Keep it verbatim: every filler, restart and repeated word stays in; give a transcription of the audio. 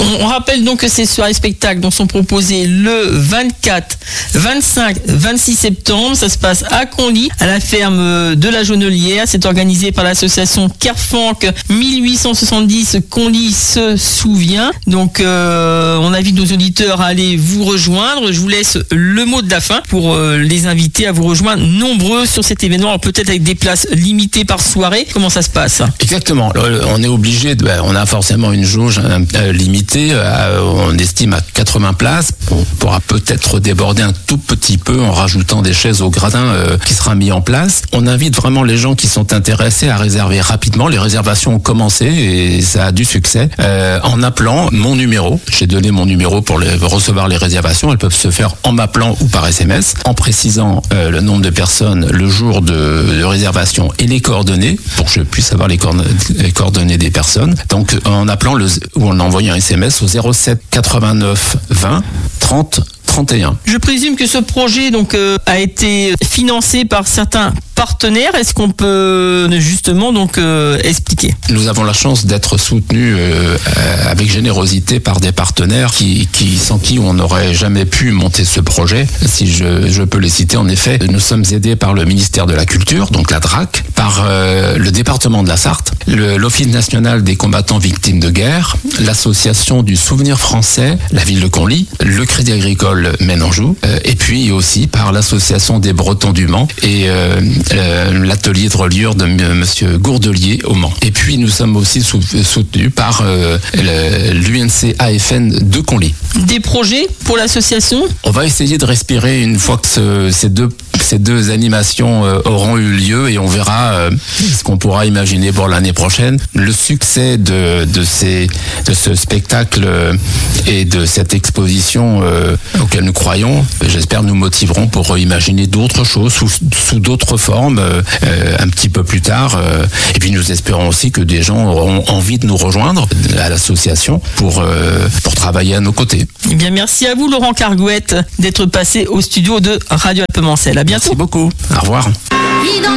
On rappelle donc que ces soirées spectacles donc, sont proposées le vingt-quatre, vingt-cinq, vingt-six septembre. Ça se passe à Conly, à la ferme de la Jaunelière. C'est organisé par l'association Kerfank mille huit cent soixante-dix. Conly se souvient. Donc, euh, on invite nos auditeurs à aller vous rejoindre. Je vous laisse le mot de la fin pour euh, les inviter à vous rejoindre nombreux sur cet événement. Alors, peut-être avec des places limitées par soirée. Comment ça se passe? Exactement. On est obligé, de, on a forcément une jauge euh, limitée. Euh, on estime à quatre-vingts places. On pourra peut-être déborder un tout petit peu en rajoutant des chaises au gradin euh, qui sera mis en place. On invite vraiment les gens qui sont intéressés à réserver rapidement. Les réservations ont commencé et ça a du succès. Euh, en appelant mon numéro, j'ai donné mon numéro pour les, recevoir les réservations. Elles peuvent se faire en m'appelant ou par S M S, en précisant euh, le nombre de personnes, le jour de, de réservation et les coordonnées pour que je puisse avoir les, coordonnées, les coordonnées des personnes. Donc en appelant le, ou en envoyant un S M S au zéro sept quatre-vingt-neuf vingt trente trente et un. Je présume que ce projet donc euh, a été financé par certains partenaires. Est-ce qu'on peut justement donc euh, expliquer? Nous avons la chance d'être soutenus euh, avec générosité par des partenaires qui, qui sans qui on n'aurait jamais pu monter ce projet. Si je, je peux les citer, en effet, nous sommes aidés par le ministère de la Culture, donc la D R A C, par euh, le département de la Sarthe, le, l'Office national des combattants victimes de guerre, l'association du souvenir français, la ville de Conly, le Crédit Agricole Maine-Anjou, euh, et puis aussi par l'association des Bretons du Mans et euh, euh, l'atelier de reliure de m- monsieur Gourdelier au Mans. Et puis nous sommes aussi sou- soutenus par euh, l'U N C A F N de Conly. Des projets pour l'association? On va essayer de respirer une fois que ce, ces deux ces deux animations euh, auront eu lieu et on verra euh, ce qu'on pourra imaginer pour l'année prochaine. Le succès de, de, ces, de ce spectacle euh, et de cette exposition euh, auquel nous croyons, j'espère nous motiveront pour imaginer d'autres choses sous, sous d'autres formes euh, un petit peu plus tard. Euh, et puis nous espérons aussi que des gens auront envie de nous rejoindre à l'association pour, euh, pour travailler à nos côtés. Eh bien, merci à vous, Laurent Cargouët, d'être passé au studio de Radio Alpes Mancel. À bientôt. Merci beaucoup. Au revoir.